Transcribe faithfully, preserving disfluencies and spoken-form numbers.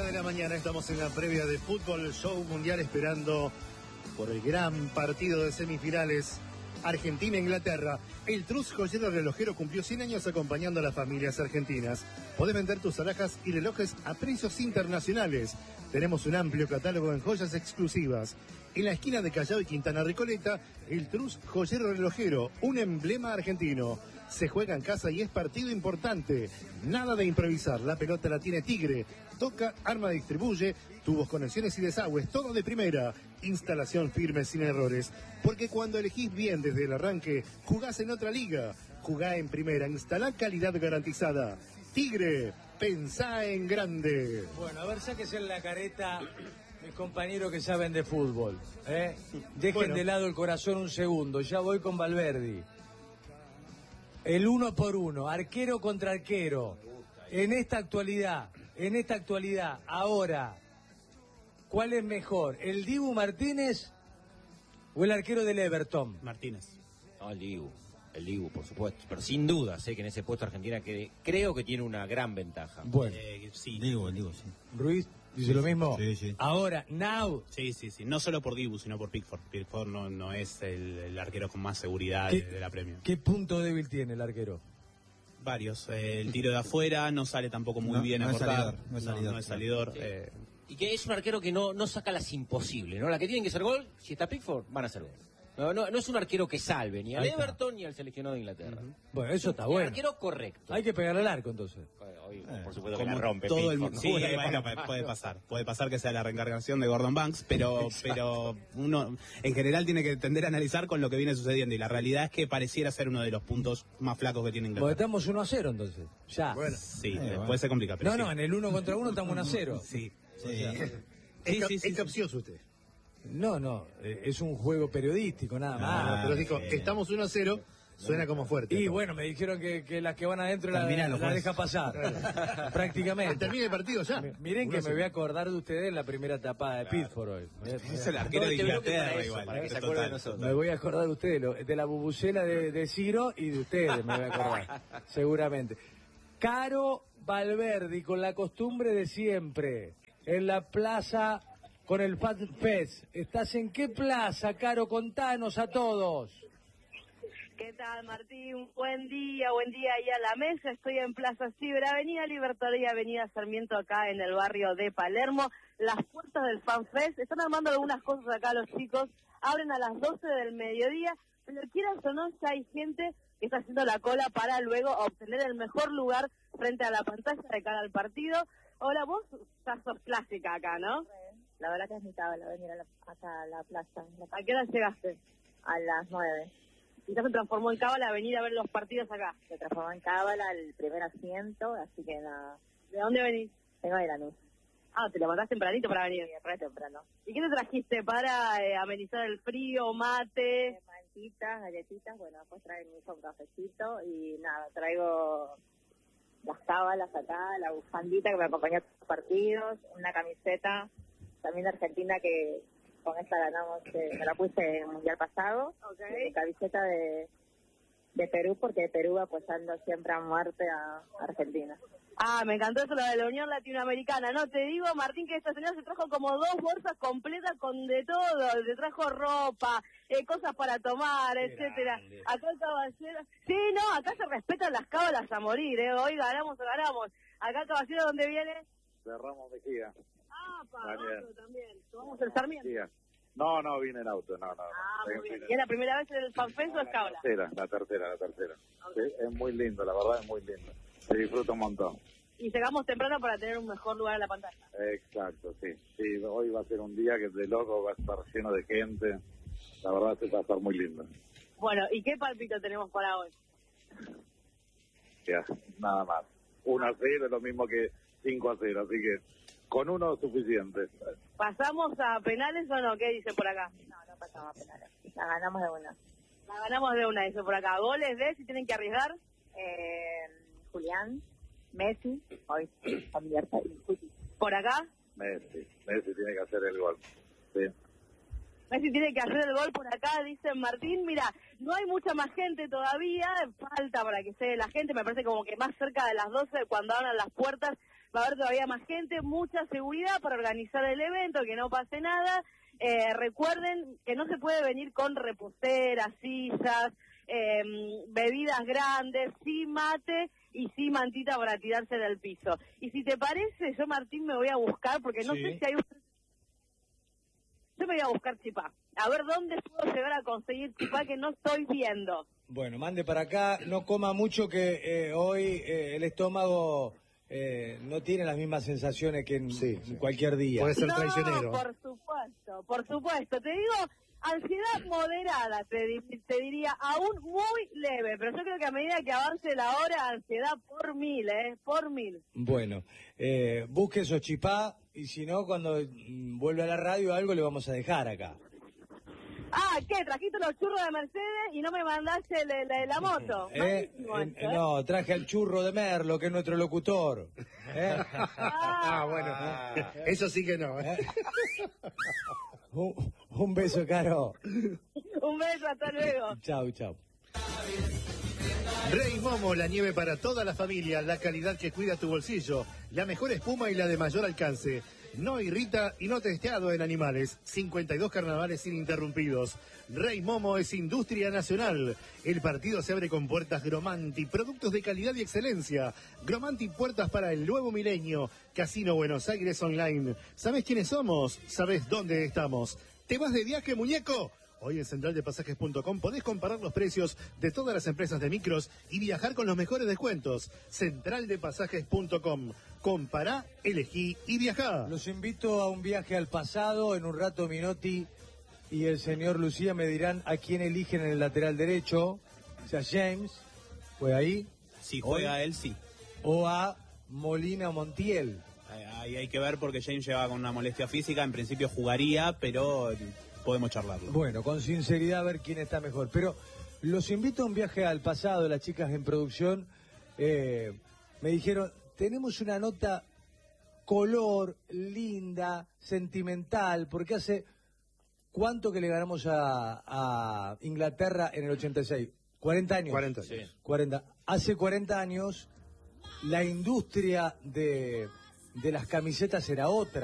de la mañana, estamos en la previa de Fútbol Show Mundial esperando por el gran partido de semifinales Argentina-Inglaterra. El Trus Joyero Relojero cumplió cien años acompañando a las familias argentinas. Podés vender tus alhajas y relojes a precios internacionales. Tenemos un amplio catálogo en joyas exclusivas. En la esquina de Callao y Quintana Recoleta, el Trus Joyero Relojero, un emblema argentino. Se juega en casa y es partido importante. Nada de improvisar, la pelota la tiene Tigre. Toca, arma, distribuye, tubos, conexiones y desagües, todo de primera. Instalación firme sin errores. Porque cuando elegís bien desde el arranque, jugás en otra liga. Jugá en primera, instalá calidad garantizada. Tigre, pensá en grande. Bueno, a ver, sáquese en la careta mis compañeros que saben de fútbol. ¿eh? Dejen bueno. de lado el corazón un segundo, ya voy con Valverdi. El uno por uno, arquero contra arquero. En esta actualidad, en esta actualidad, ahora, ¿cuál es mejor? ¿El Dibu Martínez o el arquero del Everton? Martínez. No, el Dibu, el Dibu, por supuesto. Pero sin duda, sé que en ese puesto Argentina que creo que tiene una gran ventaja. Bueno, eh, sí. Dibu, el Dibu, sí. Ruiz dice sí, lo mismo. Sí, sí. Ahora, now. Sí, sí, sí. No solo por Dibu, sino por Pickford. Pickford no, no es el, el arquero con más seguridad de, de la Premier. ¿Qué punto débil tiene el arquero? Varios. Eh, el tiro de afuera no sale tampoco muy no, bien no a cortar. Es salidor, no es salidor. No, no es salidor. Sí. Eh, y que es un arquero que no, no saca las imposibles, ¿no? La que tienen que ser gol, si está Pickford, van a ser gol. No, no, no es un arquero que salve ni al Everton ni al seleccionado de Inglaterra. Uh-huh. Bueno, eso está bueno. Un arquero correcto. Hay que pegarle al arco, entonces. Hoy, eh, por supuesto que la rompe todo Pickford, el ¿no? Sí, bueno, puede pasar. Puede pasar que sea la reencargación de Gordon Banks, pero, pero uno en general tiene que tender a analizar con lo que viene sucediendo. Y la realidad es que pareciera ser uno de los puntos más flacos que tiene Inglaterra. Porque estamos uno a cero, entonces. Ya. Bueno, sí, eh, bueno. puede ser complicado. Pero no, sí. no, en el uno contra uno estamos uno a cero. Sí. Sí. O sea, Es, sí, sí, es sí. capcioso usted. No, no, eh, es un juego periodístico, nada más. Ah, pero dijo, eh. estamos uno a cero, suena como fuerte. Y bueno, me dijeron que, que las que van adentro la, Terminalo, la Juan. deja pasar. Prácticamente. Termina el partido ya. M- Miren que me voy a acordar de ustedes en la primera tapada de Pickford hoy. Me, Es el arquero No, de te veo que para Inglaterra eso, igual. para que se total. acuerde de nosotros. me voy a acordar de ustedes, lo- de la bubucela de, de Ciro y de ustedes me voy a acordar, seguramente. Caro Valverdi, con la costumbre de siempre, en la plaza con el Fat Fest. ¿Estás en qué plaza, Caro? Contanos a todos. ¿Qué tal, Martín? Buen día, buen día ahí a la mesa. Estoy en Plaza Ciber, Avenida Libertador y Avenida Sarmiento, acá en el barrio de Palermo. Las puertas del FanFest, están armando algunas cosas acá los chicos. Abren a las doce del mediodía, pero quieras o no, ya hay gente que está haciendo la cola para luego obtener el mejor lugar frente a la pantalla de cara al partido. Hola, vos ya sos clásica acá, ¿no? La verdad que es mi tabla venir a la, acá a la plaza. ¿A qué hora llegaste? A las nueve. Y ya se transformó en cábala venir a ver los partidos acá. Se transformó en cábala el primer asiento, así que nada. ¿De dónde venís? Vengo de Lanús. Ah, te levantás tempranito para venir. Sí, re temprano. ¿Y qué te trajiste para eh, amenizar el frío, mate? Eh, mantitas, galletitas, bueno, después traen mi hijo un cafecito y nada, traigo las cábalas acá, la bufandita que me acompañó a todos los partidos, una camiseta también de Argentina que con esta ganamos, eh, me la puse en el Mundial pasado, Okay. mi camiseta de, de Perú, porque Perú apoyando siempre a muerte a Argentina. Ah, me encantó eso, la de la Unión Latinoamericana. No, te digo, Martín, que esta señora se trajo como dos bolsas completas con de todo. Se trajo ropa, eh, cosas para tomar, etcétera. grande. Acá el caballero... Sí, no, acá se respetan las cábalas a morir, ¿eh? Hoy ganamos o ganamos. Acá el caballero, ¿dónde viene? De Ramos Mejía. Ah, También. para también. Tomamos el Sarmiento. Mejía. No, no, vine en auto, no, no. Ah, no. muy bien. Vine- ¿Y es la primera vez en el FanFest o es cábala? La tercera, la tercera, la tercera. Sí, es muy lindo, la verdad es muy lindo. Se disfruta un montón. Y llegamos temprano para tener un mejor lugar en la pantalla. Exacto, sí. Sí, hoy va a ser un día que de loco va a estar lleno de gente. La verdad se va a estar muy lindo. Bueno, ¿y qué palpito tenemos para hoy? Ya, nada más. uno a cero es lo mismo que cinco a cero, así que con uno es suficiente. ¿Pasamos a penales o no? ¿Qué dice por acá? No, no pasamos a penales. La ganamos de una. La ganamos de una, dice por acá. ¿Goles de si tienen que arriesgar? Eh, Julián, Messi, hoy convierte y Juti. ¿Por acá? Messi, Messi tiene que hacer el gol. Sí. Messi tiene que hacer el gol por acá, dice Martín. Mira, no hay mucha más gente todavía, falta para que se la gente, me parece como que más cerca de las doce, cuando abran las puertas, va a haber todavía más gente, mucha seguridad para organizar el evento, que no pase nada. Eh, recuerden que no se puede venir con reposteras, sillas, eh, bebidas grandes, sí mate y sí mantita para tirarse del piso. Y si te parece, yo Martín me voy a buscar, porque no sí. sé si hay un... Yo me voy a buscar chipá. A ver dónde puedo llegar a conseguir chipá que no estoy viendo. Bueno, mande para acá, no coma mucho que eh, hoy eh, el estómago eh, no tiene las mismas sensaciones que en, Sí, sí. en cualquier día. Puede ser no, traicionero. por supuesto, por supuesto. Te digo, ansiedad moderada, te, di- te diría, aún muy leve. Pero yo creo que a medida que avance la hora, ansiedad por mil, ¿eh? Por mil. Bueno, eh, busque esos chipá y si no, cuando mm, vuelva a la radio algo le vamos a dejar acá. Ah, ¿qué? ¿Trajiste los churros de Mercedes y no me mandaste el- el- la, la moto? Eh, Malísimo eh, esto, ¿eh? no, traje al churro de Merlo, que es nuestro locutor. ¿Eh? Ah, bueno, eso sí que no. ¿eh? un, un beso, Caro. Un beso, hasta luego. Chau, chau. Rey Momo, la nieve para toda la familia, la calidad que cuida tu bolsillo, la mejor espuma y la de mayor alcance. No irrita y no testeado en animales. cincuenta y dos carnavales ininterrumpidos. Rey Momo es industria nacional. El partido se abre con puertas Gromanti, productos de calidad y excelencia. Gromanti, puertas para el nuevo milenio. Casino Buenos Aires Online. ¿Sabés quiénes somos? ¿Sabés dónde estamos? ¿Te vas de viaje, muñeco? Hoy en central de pasajes punto com podés comparar los precios de todas las empresas de micros y viajar con los mejores descuentos. central de pasajes punto com. Compará, elegí y viajá. Los invito a un viaje al pasado. En un rato Minotti y el señor Lucía me dirán a quién eligen en el lateral derecho. O sea, James, ¿fue ahí? Si juega Hoy. él, sí. O a Molina o Montiel. Ahí hay que ver porque James lleva con una molestia física. En principio jugaría, pero podemos charlarlo. Bueno, con sinceridad a ver quién está mejor. Pero los invito a un viaje al pasado. Las chicas en producción eh, me dijeron, tenemos una nota color, linda, sentimental, porque hace cuánto que le ganamos a, a Inglaterra en el ochenta y seis. cuarenta años. cuarenta años. Sí. cuarenta. Hace cuarenta años la industria de, de las camisetas era otra.